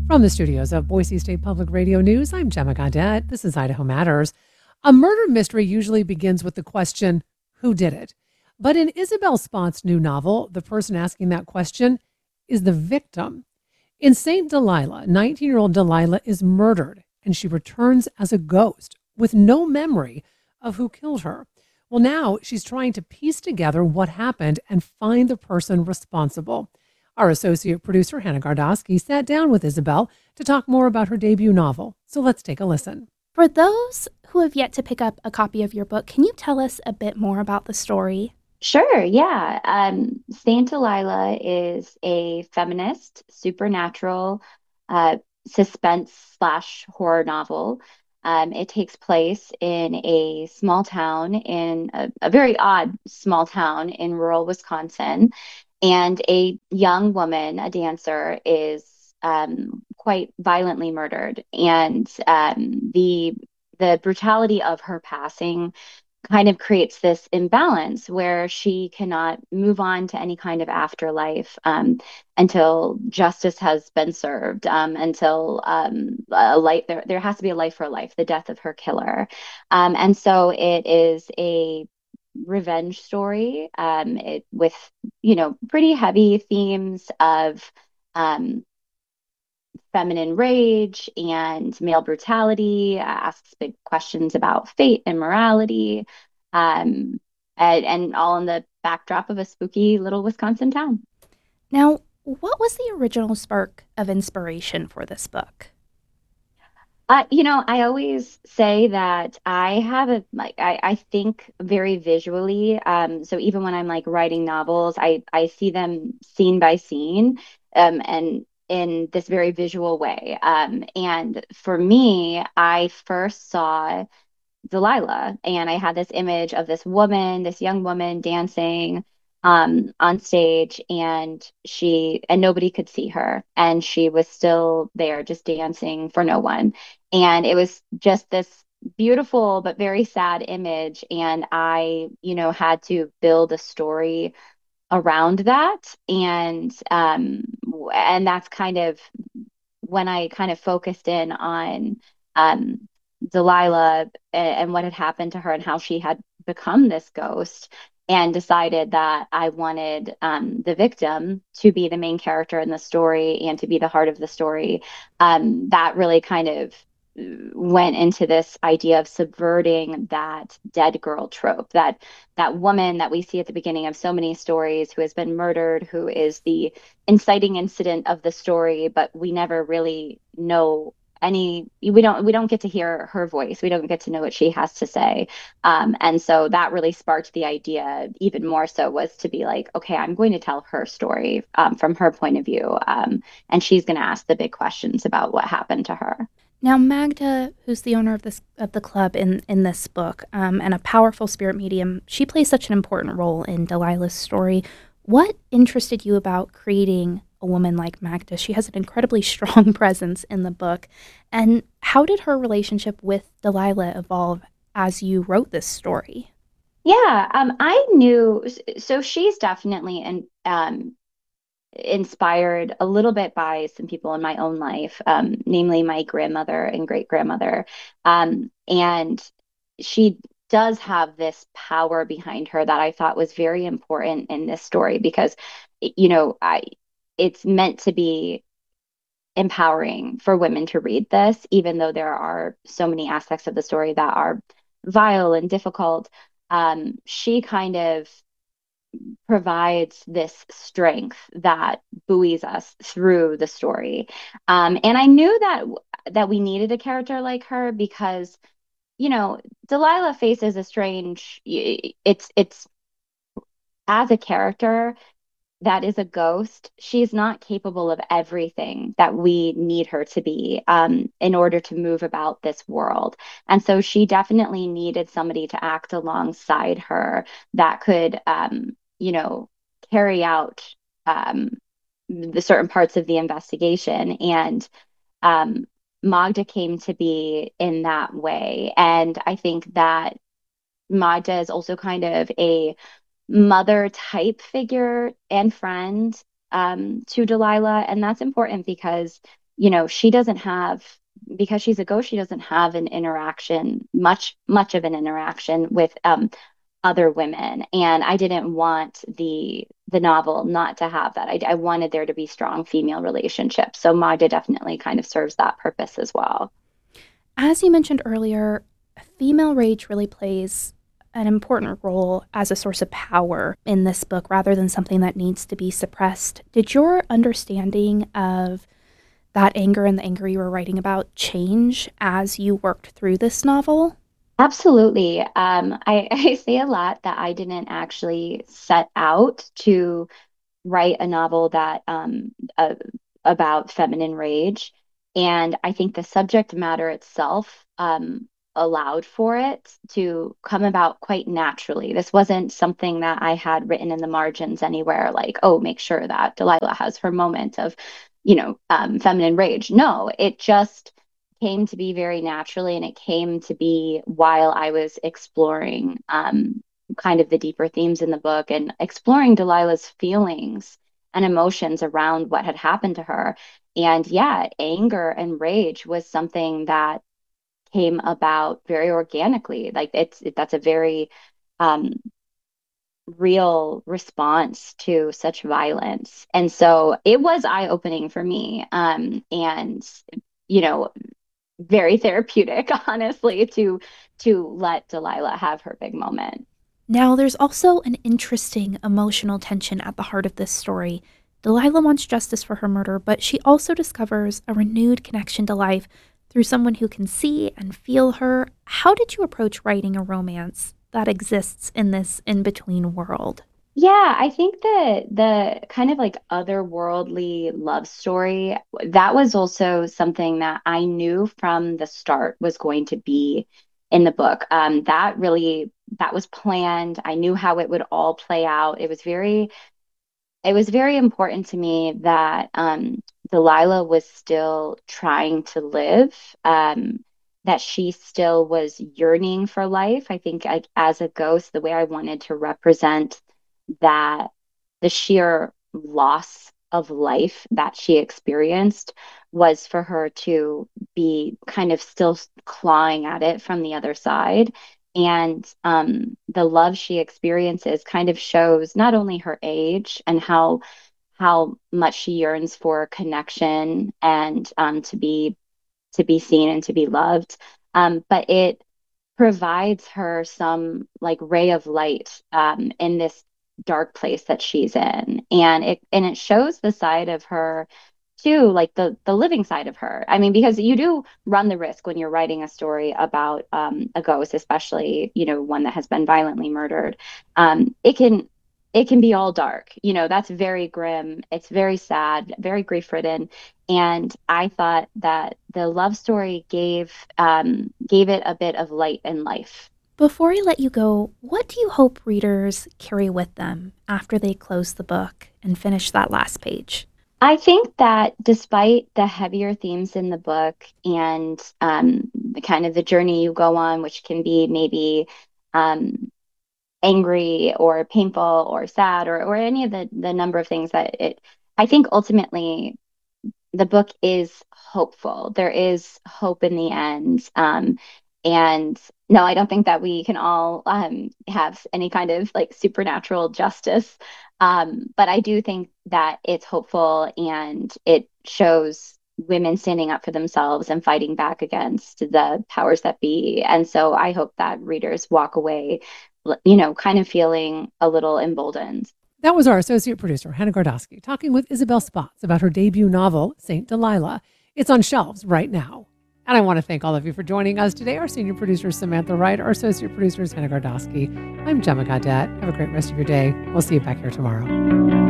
From the studios of Boise State Public Radio News, I'm Gemma Gaudette. This is Idaho Matters. A murder mystery usually begins with the question, who did it? But in Isabel Spott's new novel, the person asking that question is the victim. In St. Delilah, 19-year-old Delilah is murdered, and she returns as a ghost with no memory of who killed her. Well, now she's trying to piece together what happened and find the person responsible. Our associate producer, Hannah Gardosky, sat down with Isabel to talk more about her debut novel. So let's take a listen. For those who have yet to pick up a copy of your book, can you tell us a bit more about the story? Sure, yeah. Saint Delilah is a feminist, supernatural, uh, suspense slash horror novel. It takes place in a small town, in a very odd small town in rural Wisconsin. And a young woman, a dancer, is quite violently murdered. And the brutality of her passing kind of creates this imbalance where she cannot move on to any kind of afterlife until justice has been served, until a life there has to be a life for a life, the death of her killer. And so it is a revenge story, with pretty heavy themes of um, feminine rage and male brutality, asks big questions about fate and morality, and all in the backdrop of a spooky little Wisconsin town. Now, what was the original spark of inspiration for this book? I always say that I have a like I think very visually. So even when I'm like writing novels, I see them scene by scene, and in this very visual way. And for me, I first saw Delilah. And I had this image of this woman, this young woman dancing on stage, and nobody could see her. And she was still there, just dancing for no one. And it was just this beautiful but very sad image. And I, had to build a story around that. And that's kind of when I kind of focused in on um, Delilah and what had happened to her and how she had become this ghost, and decided that I wanted the victim to be the main character in the story and to be the heart of the story. That really kind of went into this idea of subverting that dead girl trope, that woman that we see at the beginning of so many stories who has been murdered, who is the inciting incident of the story, but we never really know we don't get to hear her voice. We don't get to know what she has to say. And so that really sparked the idea even more so, was to be like, okay, I'm going to tell her story from her point of view. And she's going to ask the big questions about what happened to her. Now, Magda, who's the owner of the club in this book, and a powerful spirit medium, she plays such an important role in Delilah's story. What interested you about creating a woman like Magda? She has an incredibly strong presence in the book. And how did her relationship with Delilah evolve as you wrote this story? Yeah, I knew. So she's definitely inspired a little bit by some people in my own life, namely my grandmother and great grandmother. And she does have this power behind her that I thought was very important in this story because, it's meant to be empowering for women to read this, even though there are so many aspects of the story that are vile and difficult. She kind of provides this strength that buoys us through the story. And I knew that we needed a character like her because, Delilah faces a strange. It's as a character that is a ghost. She's not capable of everything that we need her to be, in order to move about this world. And so she definitely needed somebody to act alongside her that could, carry out um, the certain parts of the investigation. And um, Magda came to be in that way. And I think that Magda is also kind of a mother type figure and friend, to Delilah. And that's important because, she doesn't have, because she's a ghost, she doesn't have an interaction, much of an interaction with other women. And I didn't want the novel not to have that. I wanted there to be strong female relationships. So Magda definitely kind of serves that purpose as well. As you mentioned earlier, female rage really plays an important role as a source of power in this book rather than something that needs to be suppressed. Did your understanding of that anger and the anger you were writing about change as you worked through this novel? Absolutely. I say a lot that I didn't actually set out to write a novel that about feminine rage, and I think the subject matter itself allowed for it to come about quite naturally. This wasn't something that I had written in the margins anywhere, like, oh, make sure that Delilah has her moment of, feminine rage. No, it just came to be very naturally, and it came to be while I was exploring kind of the deeper themes in the book and exploring Delilah's feelings and emotions around what had happened to her. And yeah, anger and rage was something that came about very organically. Like that's a very um, real response to such violence. And so it was eye-opening for me. And you know, very therapeutic, honestly, to let Delilah have her big moment. Now, there's also an interesting emotional tension at the heart of this story. Delilah wants justice for her murder, but she also discovers a renewed connection to life through someone who can see and feel her. How did you approach writing a romance that exists in this in between world? Yeah, I think the kind of like otherworldly love story, that was also something that I knew from the start was going to be in the book. That was planned. I knew how it would all play out. It was very important to me that Delilah was still trying to live, that she still was yearning for life. I think as a ghost, the way I wanted to represent that the sheer loss of life that she experienced was for her to be kind of still clawing at it from the other side. And the love she experiences kind of shows not only her age and how much she yearns for connection and to be seen and to be loved, but it provides her some like ray of light in this dark place that she's in, and it shows the side of her too, like the living side of her. I mean, because you do run the risk when you're writing a story about a ghost, especially one that has been violently murdered. It can be all dark. That's very grim. It's very sad, very grief ridden. And I thought that the love story gave it a bit of light and life. Before I let you go, what do you hope readers carry with them after they close the book and finish that last page? I think that despite the heavier themes in the book and the kind of the journey you go on, which can be maybe um, angry or painful or sad or any of the number of things I think ultimately the book is hopeful. There is hope in the end. And no, I don't think that we can all have any kind of like supernatural justice. But I do think that it's hopeful and it shows women standing up for themselves and fighting back against the powers that be. And so I hope that readers walk away, kind of feeling a little emboldened. That was our associate producer, Hannah Gardowski, talking with Isabel Spots about her debut novel, St. Delilah. It's on shelves right now. And I want to thank all of you for joining us today. Our senior producer, Samantha Wright, our associate producer is Hannah Gardowski. I'm Gemma Gaudette. Have a great rest of your day. We'll see you back here tomorrow.